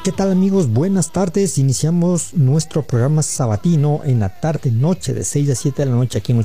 ¿Qué tal, amigos? Buenas tardes. Iniciamos nuestro programa sabatino en la tarde-noche de 6 a 7 de la noche aquí en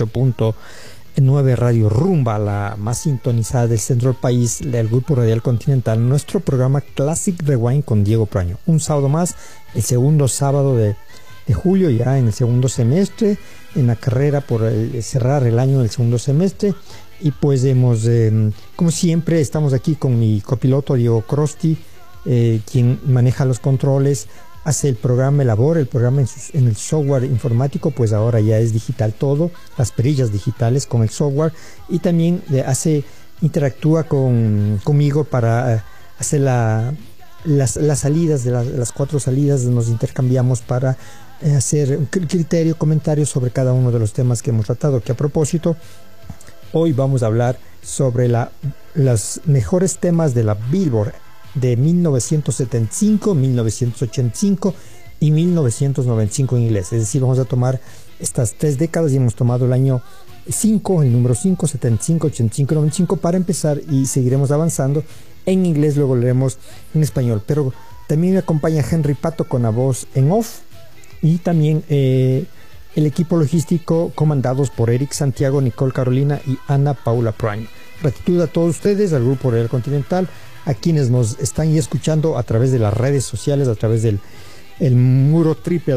88.9 Radio Rumba, la más sintonizada del centro del país, del Grupo Radial Continental. Nuestro programa Classic Rewind con Diego Proaño. Un sábado más, el segundo sábado de julio, ya en el segundo semestre, en la carrera por cerrar el año del segundo semestre. Y pues como siempre, estamos aquí con mi copiloto Diego Crosti, quien maneja los controles, hace el programa, elabora el programa en el software informático, pues ahora ya es digital todo, las perillas digitales con el software, y también interactúa conmigo para hacer las salidas, las 4 salidas, nos intercambiamos para hacer un criterio, comentarios sobre cada uno de los temas que hemos tratado, que a propósito, hoy vamos a hablar sobre los mejores temas de la Billboard de 1975, 1985 y 1995 en inglés. Es decir, vamos a tomar estas 3 décadas y hemos tomado el año 5, el número 5, 75, 85 y 95 para empezar, y seguiremos avanzando en inglés, luego leeremos en español. Pero también me acompaña Henry Pato con la voz en off, y también el equipo logístico comandados por Eric Santiago, Nicole Carolina y Ana Paula Proaño. Gratitud a todos ustedes, al Grupo Real Continental, a quienes nos están escuchando a través de las redes sociales, a través del muro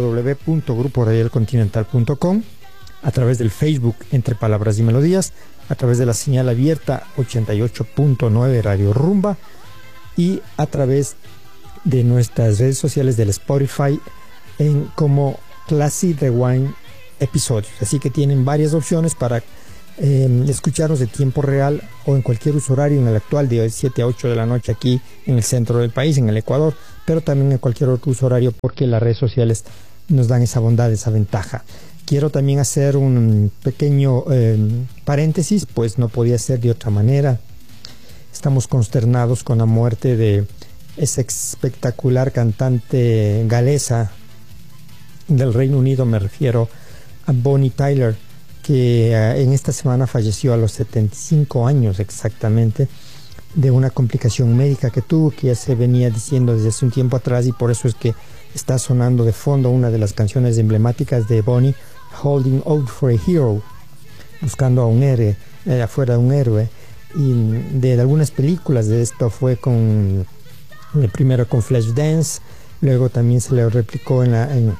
www.gruporadialcontinental.com, a través del Facebook Entre Palabras y Melodías, a través de la señal abierta 88.9 Radio Rumba, y a través de nuestras redes sociales del Spotify como Classic Rewind Episodios. Así que tienen varias opciones para escucharnos de tiempo real o en cualquier uso horario, en el actual de 7 a 8 de la noche aquí en el centro del país, en el Ecuador, pero también en cualquier otro uso horario, porque las redes sociales nos dan esa bondad, esa ventaja. Quiero también hacer un pequeño paréntesis, pues no podía ser de otra manera. Estamos consternados con la muerte de esa espectacular cantante galesa del Reino Unido, me refiero a Bonnie Tyler, que en esta semana falleció a los 75 años exactamente de una complicación médica que tuvo, que ya se venía diciendo desde hace un tiempo atrás, y por eso es que está sonando de fondo una de las canciones emblemáticas de Bonnie, Holding Out for a Hero, buscando a un héroe, afuera de un héroe. Y de algunas películas de esto fue primero con Flashdance, luego también se le replicó en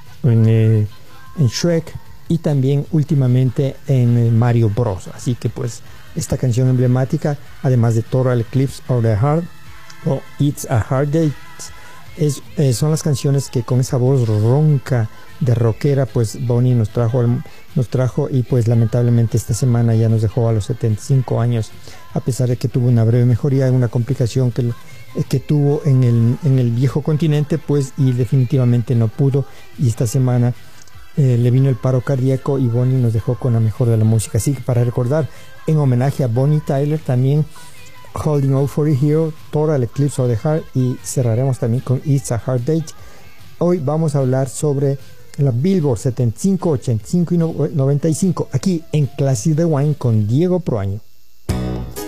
Shrek, y también últimamente en Mario Bros. Así que pues esta canción emblemática, además de Total Eclipse of the Heart o It's a Hard Day, son las canciones que con esa voz ronca de rockera pues Bonnie nos trajo, y pues lamentablemente esta semana ya nos dejó a los 75 años, a pesar de que tuvo una breve mejoría en una complicación que tuvo en el viejo continente, pues, y definitivamente no pudo, y esta semana le vino el paro cardíaco y Bonnie nos dejó con la mejor de la música. Así que para recordar, en homenaje a Bonnie Tyler, también Holding Out for a Hero, Total Eclipse of the Heart, y cerraremos también con It's a Hard Day. Hoy vamos a hablar sobre la Billboard 75, 85 y 95 aquí en Classic Rewind con Diego Proaño.